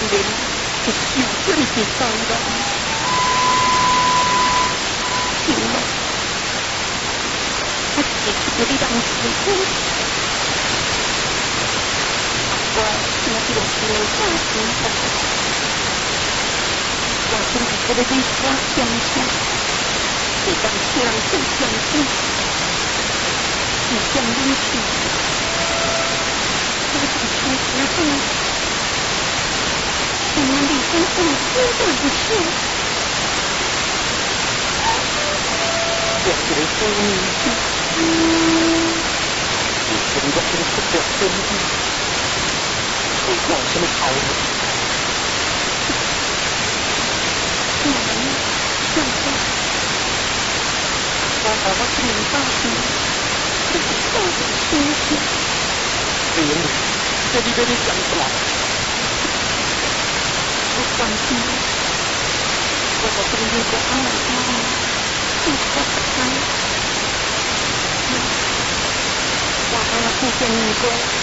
人是小水的当然，行了，他只是不让时间，我那就是家庭的，我现在觉得对我相信，你当相信相信，你相信去，我想开始后。我们离婚后多大的事？我觉得说你现在是不表真意，你搞什么好呢？我们现在，我把我听到的，这个错的东西，这里边你讲什么？我放心，我的东西不好了，不可开。我还要不见你过。